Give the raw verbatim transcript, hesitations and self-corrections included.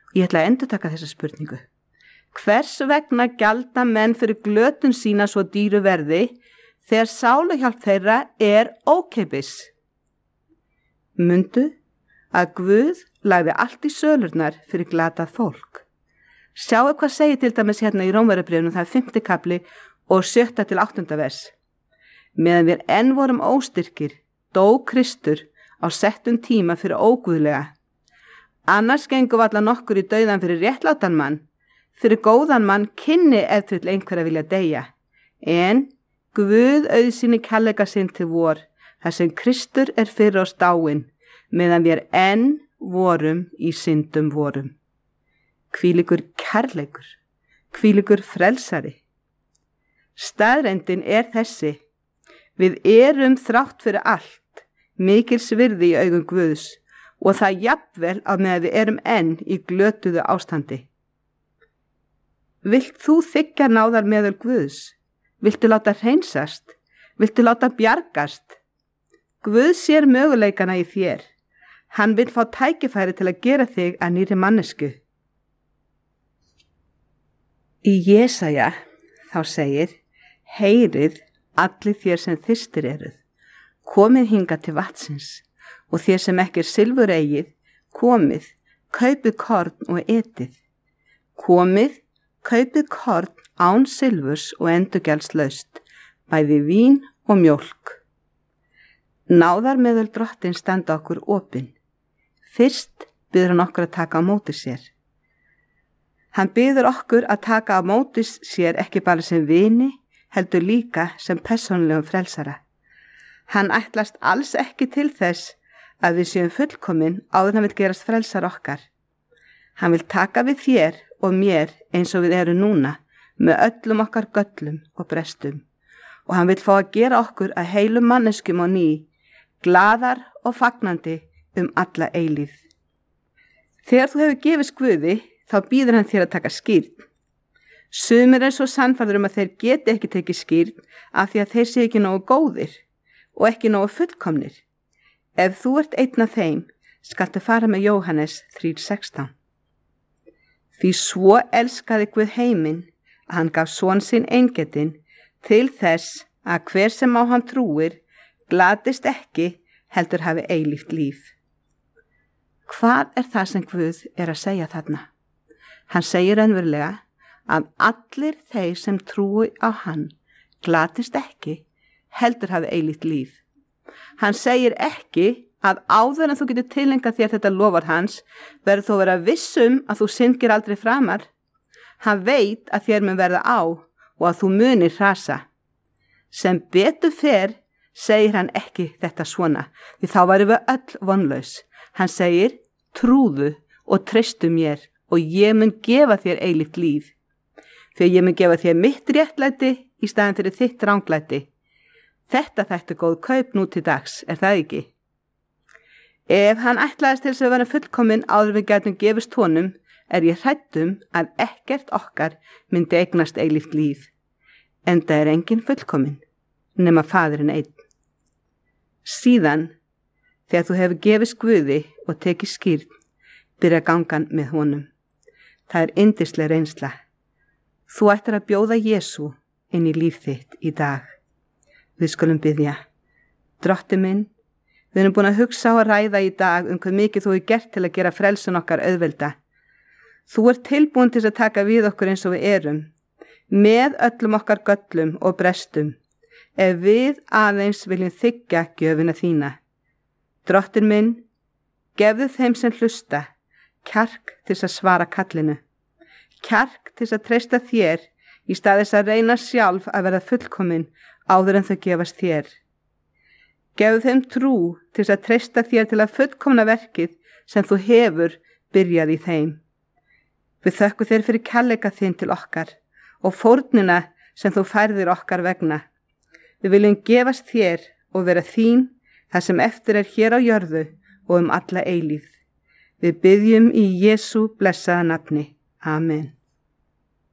Ég ætla að endurtaka þessa spurningu. Hvers vegna gjalda menn fyrir glötun sína svo dýru verði þegar sáluhjálp þeirra er ókeypis? Mundu að Guð lagði allt í sölurnar fyrir glatað fólk. Sjáu hvað segir til dæmis hérna í Rómverjabréfinu, það er fimmti kapli og sjötta til áttunda vers. Meðan við enn vorum óstyrkir, dó Kristur á settum tíma fyrir óguðlega. Annars gengum alla nokkur í dauðan fyrir réttlátan mann, fyrir góðan mann kynni ef til einhverja vilja deyja. En Guð auðsýni kærleika sinn til vor, þar sem Kristur er fyrir oss dáinn, meðan við enn vorum í syndum vorum. Hvílíkur kærleikur, hvílíkur frelsari. Staðreyndin er þessi: við erum þrátt fyrir allt mikils virði í augum Guðs og það jafnvel á meðan við erum enn í glötuðu ástandi. Vilt þú þiggja náðar meðal Guðs? Viltu láta hreinsast? Viltu láta bjargast? Guð sér möguleikana í þér. Hann vil fá tækifæri til að gera þig að nýrri mannesku. Í Jesaja þá segir: heyrið allir þér sem þyrstir eruð, komið hingað til vatnsins, og þér sem ekki er silfur eigið, komið, kaupið korn og etið. Komið, kaupið korn án silfurs og endurgjaldslaust, bæði vín og mjólk. Náðar meðal Drottinn standa okkur opin. Fyrst biður hann okkur að taka á móti sér. Hann biður okkur að taka á móti sér ekki bara sem vini, heldur líka sem persónulegum frelsara. Hann ætlast alls ekki til þess að við séum fullkomin áður en hann vil gerast frelsar okkar. Hann vil taka við þér og mér eins og við erum núna, með öllum okkar göllum og brestum. Og hann vil fá að gera okkur að heilum manneskjum á ný, glaðar og fagnandi um alla eilíð. Þegar þú hefur gefist Guði, þá býður hann þér að taka skírn. Sumir er svo sannfærður um að þeir geti ekki tekið skírn af því að þeir séu ekki nógu góðir og ekki nógu fullkomnir. Ef þú ert einn af þeim, skaltu fara með Jóhannes þrjú sextán. Því svo elskaði Guð heiminn að hann gaf son sinn eingetinn til þess að hver sem á hann trúir glatist ekki, heldur hafi eilíft líf. Hvað er það sem Guð er að segja þarna? Hann segir raunverulega að allir þeir sem trúi á hann glatist ekki, heldur hafi eilíft líf. Hann segir ekki að áður en þú getur tilengað þér þetta lofar hans, verður þú vera vissum að þú syndgir aldrei framar. Hann veit að þér mun verða á og að þú munir hrasa. Sem betur fer segir hann ekki þetta svona, því þá værum við öll vonlaus. Hann segir: trúðu og treystu mér og ég mun gefa þér eilíft líf. Þegar ég mun gefa þér mitt réttlæti í staðin fyrir þitt ranglæti. Þetta þættu góð kaup nú til dags, er það ekki? Ef hann ætlaðist til þess að vera fullkomin áður við gætum gefist honum, er ég hrædd um að ekkert okkar myndi eignast eilíft líf. Enda er enginn fullkomin, nema Faðirinn einn. Síðan, þegar þú hefur gefist Guði og tekið skírn, byrja gangan með honum. Það er yndisleg reynsla. Þú ættir að bjóða Jesú inn í líf þitt í dag. Við skulum biðja. Drottinn minn, við erum búin að hugsa og ræða í dag um hvað mikið þú hefur gert til að gera frelsun okkar auðvelda. Þú ert tilbúin til að taka við okkur eins og við erum, með öllum okkar göllum og brestum, ef við aðeins viljum þiggja gjöfina þína. Drottinn minn, gefðu þeim sem hlusta kjark til að svara kallinu, kjark til að treysta þér í stað þess að reyna sjálf að verða fullkomin áður en þau gefast þér. Gefðu þeim trú til að treysta þér til að fullkomna verkið sem þú hefur byrjað í þeim. Við þökkum þér fyrir kærleika þinn til okkar og fórnina sem þú færðir okkar vegna. Við viljum gefast þér og vera þín það sem eftir er hér á jörðu og um alla eilífð. Við biðjum í Jesú blessaða nafni. Amen.